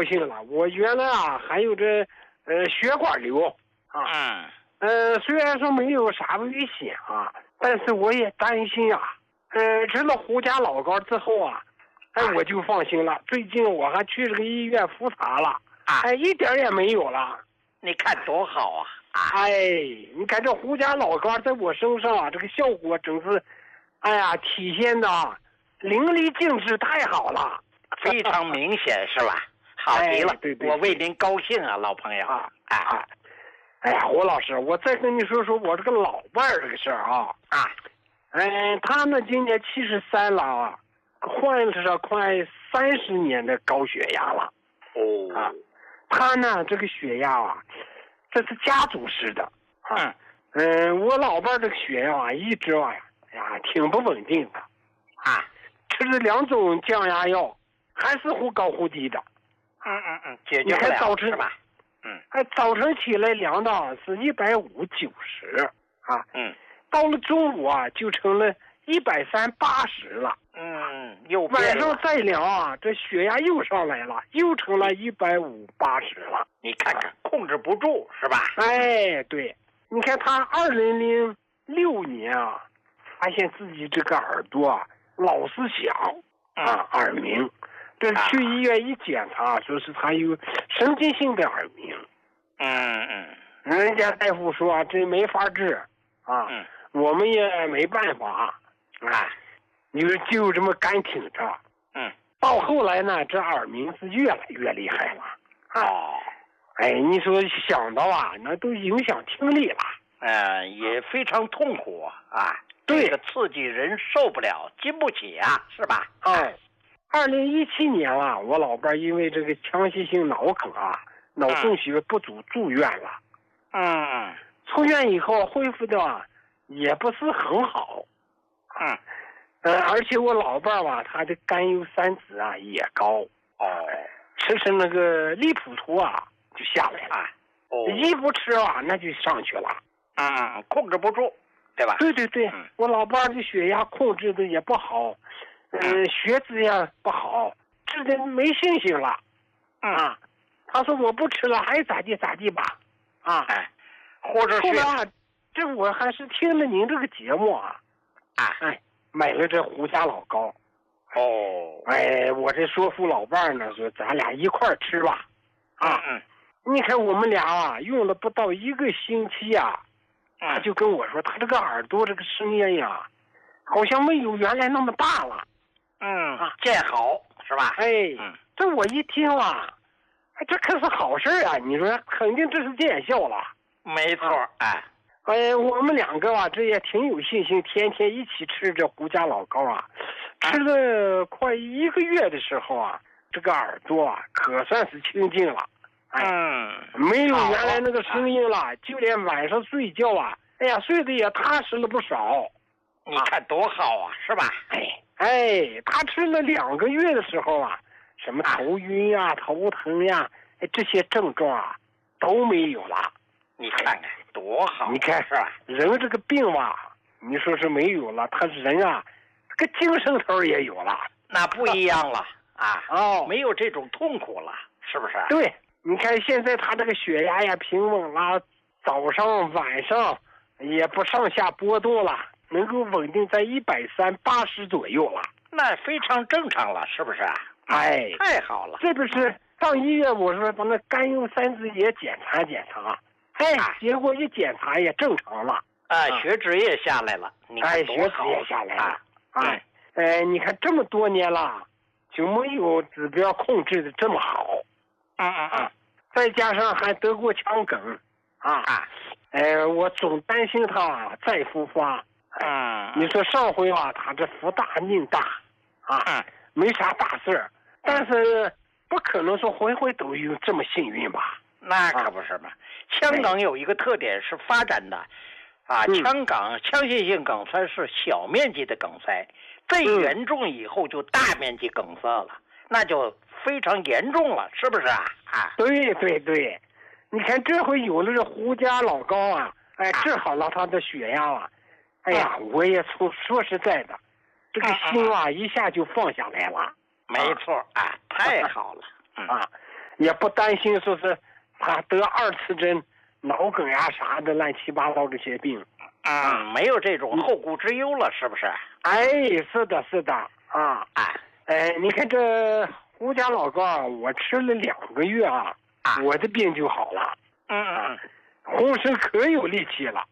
高兴了。我原来啊还有这血管瘤啊，虽然说没有啥危险啊，但是我也担心啊。吃了胡家老膏之后啊，我就放心了。最近我还去这个医院复查了，一点也没有了。 你看多好啊！ 你看这胡家老膏在我身上啊，这个效果真是，体现的淋漓尽致，太好了， 非常明显是吧？好极了， 对， 我为您高兴啊，老朋友胡老师，我再跟你说说我这个老伴儿这个事儿啊。他呢今年73了啊，患了快30年的高血压了。他呢这个血压啊，这是家族式的。我老伴儿这个血压啊，一直挺不稳定的吃了2种降压药，还是忽高忽低的。 解决不了早晨是吧？ 早晨起来量的是150/90到了中午啊就成了130/80了。 又变了。 晚上再量啊，这血压又上来了，又成了150/80了。 你看看，控制不住是吧？ 对，你看他2006年啊，发现自己这个耳朵啊老是响耳鸣。这去医院一检查，说是他有神经性的耳鸣。人家大夫说这没法治我们也没办法你说就这么干挺着。到后来呢，这耳鸣是越来越厉害了。你说想到那都影响听力了。 也非常痛苦对， 这个刺激人受不了，经不起是吧 ？2017年我老伴因为这个腔隙性脑梗脑供血不足住院了。出院以后恢复的也不是很好。而且我老伴他的甘油三酯也高。吃那个利普图就下来了。一不吃那就上去了。 控制不住，对吧？ 对，我老伴的血压控制的也不好。血脂也不好，吃的没信心了。他说我不吃了，还咋地咋地吧。 或者是这我还是听了您这个节目买了这胡家老膏。我这说服老伴呢，说咱俩一块儿吃吧。你看我们俩用了不到1个星期他就跟我说他这个耳朵这个声音好像没有原来那么大了。 见好是吧？ 这我一听这可是好事你说肯定这是见效了。 没错。 我们2个这也挺有信心，天天一起吃这胡家老膏吃了快1个月的时候这个耳朵可算是清净了。没有原来那个声音了，就连晚上睡觉睡得也踏实了不少。 你看多好是吧？ 他吃了2个月的时候什么头晕头疼这些症状都没有了。 你看看多好！ 你看是吧？ 人这个病你说是没有了，他人这个精神头也有了， 那不一样了没有这种痛苦了，是不是？ 对，你看现在他这个血压平稳了，早上晚上也不上下波动了，能够稳定在130/80左右了。 那非常正常了，是不是？太好了！ 这不是上医院我说把那甘油三酯也检查检查，结果一检查也正常了。 血脂也下来了。你看多好！ 血脂也下来了。你看这么多年了，就没有指标控制的这么好。再加上还得过腔梗我总担心他再复发。你说上回他这福大命大没啥大事儿，但是不可能说回回都有这么幸运吧？ 那可不是嘛。腔梗有一个特点是发展的腔隙性梗塞是小面积的梗塞，最严重以后就大面积梗塞了，那就非常严重了，是不是对，你看这回有了这胡家老膏治好了他的血压我也说实在的，这个心一下就放下来了。 没错太好了。 也不担心说是他得2次针脑梗呀啥的乱七八糟这些病。 没有这种后顾之忧了，是不是？ 哎，是的，是的啊。你看这胡家老膏啊，我吃了2个月啊，我的病就好了。浑身可有力气了。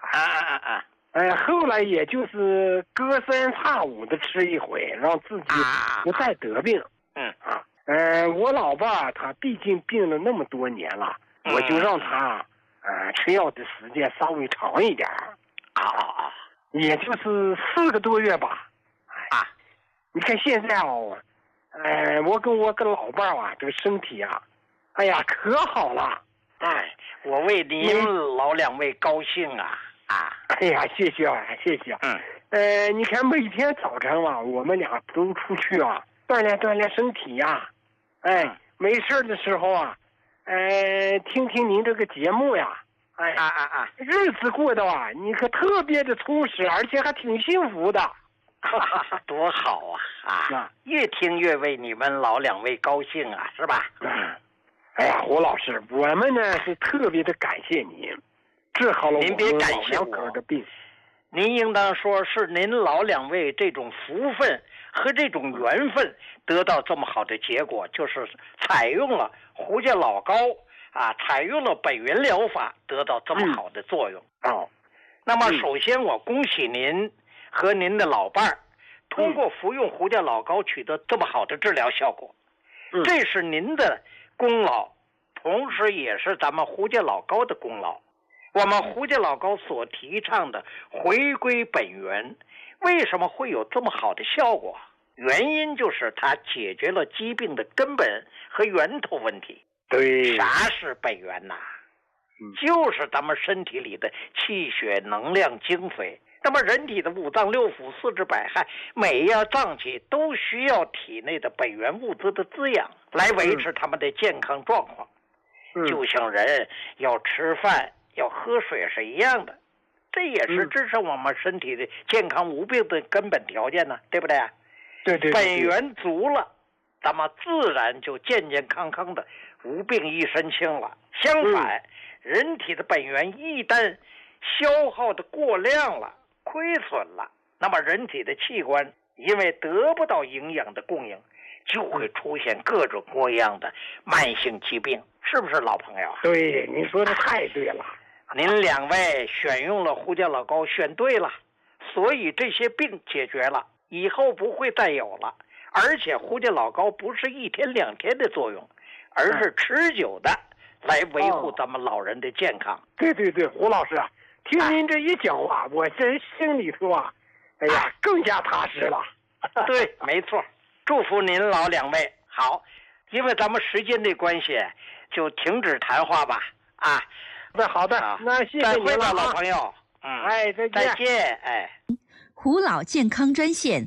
后来也就是隔3差5的吃一回，让自己不再得病。我老爸他毕竟病了那么多年了，我就让他吃药的时间稍微长一点。也就是4个多月吧。你看现在我跟我老伴啊，这个身体啊，哎呀可好了。 我为您老2位高兴啊！ 哎呀，谢谢啊，谢谢。你看每天早晨啊，我们俩都出去锻炼锻炼身体呀。没事的时候啊，听听您这个节目呀。日子过得你可特别的充实，而且还挺幸福的。 多好啊！越听越为你们老2位高兴啊，是吧？ 哎呀，胡老师，我们呢是特别的感谢您，治好了我们老2口的病。 您应当说是您老2位这种福分和这种缘分得到这么好的结果，就是采用了胡家老膏采用了本源疗法，得到这么好的作用。那么首先我恭喜您和您的老伴儿通过服用胡家老膏取得这么好的治疗效果。这是您的功劳，同时也是咱们胡家老膏的功劳。我们胡家老膏所提倡的回归本源，为什么会有这么好的效果？原因就是它解决了疾病的根本和源头问题。 对， 啥是本源呐？就是咱们身体里的气血能量精髓。那么人体的5脏6腑4肢百骸，每一样脏器都需要体内的本源物质的滋养，来维持他们的健康状况。就像人要吃饭要喝水是一样的，这也是支撑我们身体的健康无病的根本条件呢，对不对？ 对。 本源足了，咱们自然就健健康康的，无病一身轻了。相反，人体的本源一旦消耗的过量了，亏损了，那么人体的器官因为得不到营养的供应，就会出现各种各样的慢性疾病，是不是老朋友？ 对，你说的太对了。 您2位选用了胡家老膏，选对了，所以这些病解决了，以后不会再有了。而且胡家老膏不是1天2天的作用，而是持久的来维护咱们老人的健康。 对，胡老师听您这一讲话，我这心里头哎呀，更加踏实了。 对，没错。祝福您老2位。好，因为咱们时间的关系，就停止谈话吧。 那好的，那谢谢您了， 老朋友。 再见。 胡老健康专线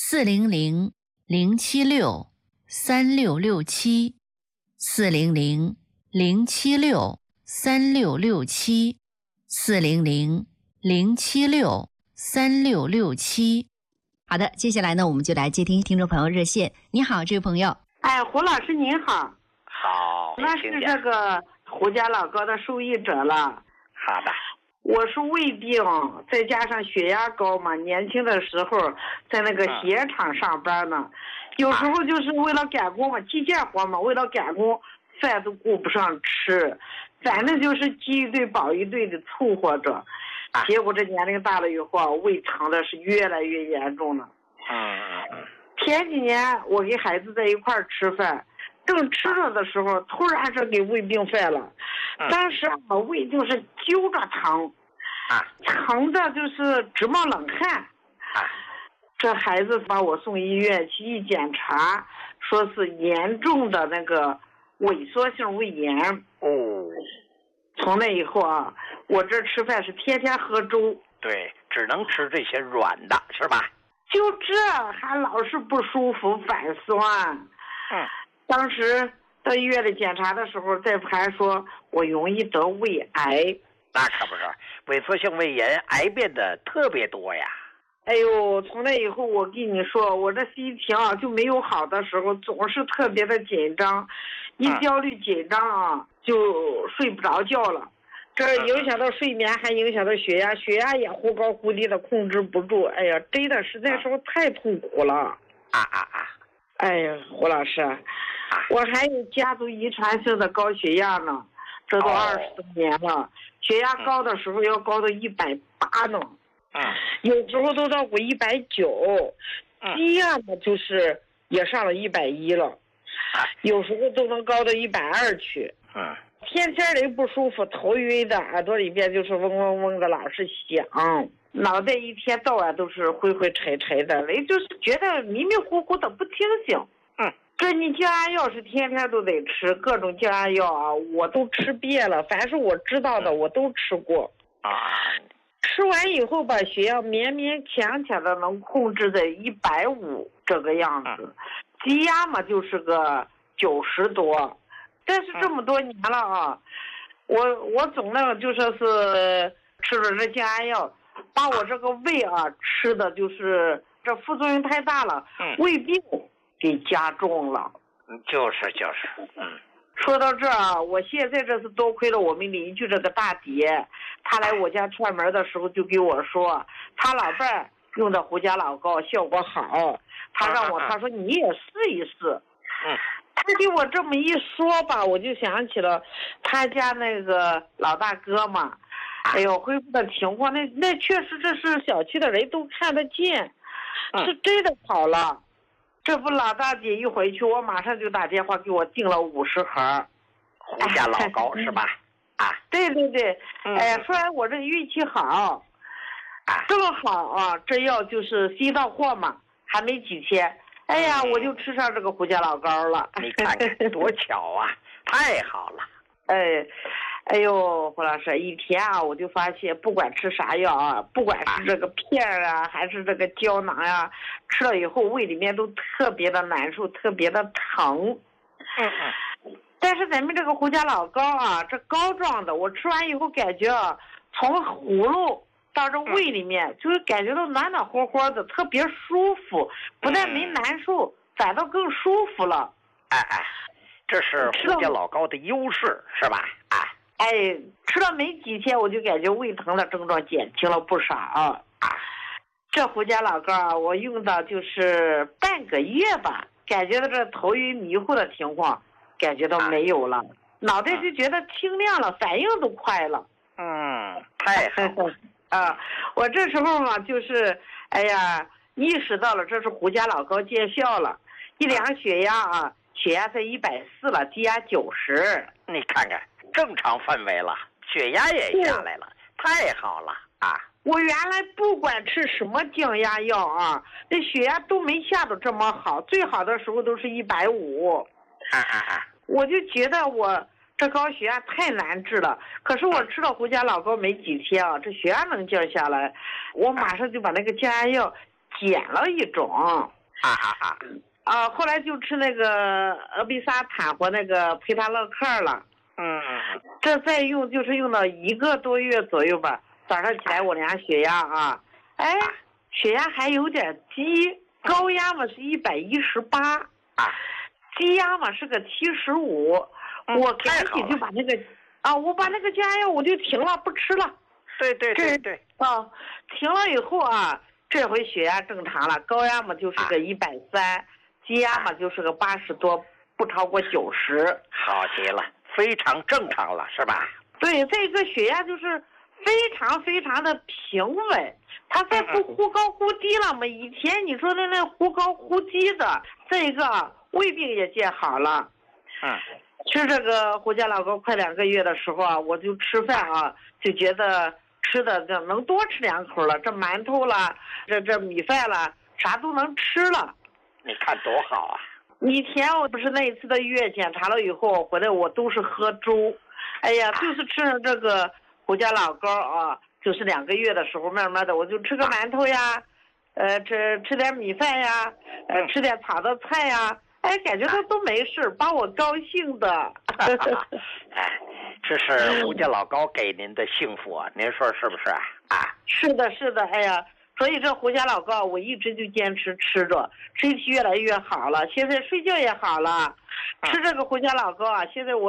400-076-3667 400-076-3667 400-076-3667。好的，接下来呢，我们就来接听听众朋友热线。你好，这位朋友。 胡老师您好。 好， 那是这个胡家老膏的受益者了。 好的。 我是胃病，再加上血压高嘛，年轻的时候在那个鞋厂上班呢，有时候就是为了赶工嘛，机械活嘛，为了赶工，饭都顾不上吃，反正就是饥一顿饱一顿的凑合着。结果这年龄大了以后胃疼的是越来越严重了。前几年我跟孩子在一块儿吃饭，正吃着的时候，突然是给胃病犯了。当时胃就是揪着疼，疼的就是直冒冷汗。这孩子把我送医院去一检查，说是严重的那个萎缩性胃炎。从那以后我这吃饭是天天喝粥。 对，只能吃这些软的，是吧？ 就这还老是不舒服反酸。当时到医院里检查的时候，大夫还说我容易得胃癌。 那可不是，萎缩性胃炎癌变的特别多呀。 哎呦，从那以后我跟你说，我这心情就没有好的时候，总是特别的紧张。 一焦虑紧张啊，就睡不着觉了。这影响到睡眠，还影响到血压，血压也忽高忽低的，控制不住。哎呀，真的实在是太痛苦了。哎呀，胡老师，我还有家族遗传性的高血压呢，这都20多年了，血压高的时候要高到180呢，有时候都到过190，低压呢就是也上了110了，有时候都能高到120去。天天里不舒服，头晕的，耳朵里边就是嗡嗡嗡的，老是响，脑袋一天到晚都是灰灰沉沉的，就是觉得迷迷糊糊的不清醒。这你降压药是天天都得吃，各种降压药啊，我都吃遍了，凡是我知道的我都吃过。吃完以后吧，血压勉勉强强的能控制在150这个样子，低压嘛就是个90多。但是这么多年了啊，我总那个就说是吃了这降压药，把我这个胃啊吃的就是这副作用太大了，胃病给加重了。 就是。 说到这儿啊，我现在这是多亏了我们邻居这个大姐，她来我家串门的时候就给我说，她老伴儿用的胡家老膏效果好，她让我，她说你也试一试。他给我这么一说吧，我就想起了他家那个老大哥嘛，哎呦，恢复的情况，那确实这是小区的人都看得见，是真的好了。这不老大姐一回去，我马上就打电话给我订了50盒胡家老膏是吧？ 对，哎呀，说来我这运气好，正好啊，这药就是新到货嘛，还没几天。哎呀，我就吃上这个胡家老膏了。 你看看多巧啊，太好了。 哎呦，胡老师，一天啊，我就发现不管吃啥药啊，不管是这个片儿啊，还是这个胶囊呀，吃了以后胃里面都特别的难受，特别的疼。但是咱们这个胡家老膏啊，这膏状的，我吃完以后感觉啊，从葫芦到这胃里面，就是感觉到暖暖和和的，特别舒服，不但没难受，反倒更舒服了。 这是胡家老膏的优势是吧？ 吃了没几天，我就感觉胃疼的症状减轻了不少。这胡家老膏啊，我用到就是半个月吧，感觉到这头晕迷糊的情况，感觉到没有了，脑袋就觉得清亮了，反应都快了。 太好了。 我这时候嘛，就是哎呀，意识到了这是胡家老膏见效了，一量血压啊，血压在140了，低压90。 你看看，正常范围了，血压也下来了，太好了。 我原来不管吃什么降压药啊，这血压都没下到这么好，最好的时候都是150。我就觉得我这高血压太难治了，可是我吃了胡家老膏没几天啊，这血压能降下来，我马上就把那个降压药减了一种。后来就吃那个阿比萨坦或那个培他乐克了。这再用就是用了1个多月左右吧。早上起来我量血压啊，血压还有点低，高压嘛是118，低压嘛是个75。我赶紧就把那个我把那个降压药我就停了，不吃了。 对。 停了以后啊，这回血压正常了，高压嘛就是个130，低压嘛就是个80多，不超过90。 好极了，非常正常了，是吧？ 对，这个血压就是非常非常的平稳，它再不忽高忽低了嘛。以前你说的那忽高忽低的，这个胃病也见好了。吃这个胡家老膏快2个月的时候啊，我就吃饭啊，就觉得吃的能多吃2口了，这馒头了，这米饭了，啥都能吃了。 你看多好啊！ 以前我不是那一次的医院检查了以后回来，我都是喝粥。哎呀，就是吃上这个胡家老膏啊，就是2个月的时候，慢慢的我就吃个馒头呀，吃点米饭呀，吃点炒的菜呀。感觉他都没事，把我高兴的。 这是胡家老膏给您的幸福啊，您说是不是啊？ 是的。哎呀， 所以这胡甲老膏我一直就坚持吃着，身体越来越好了，现在睡觉也好了。吃这个胡甲老膏啊，现在我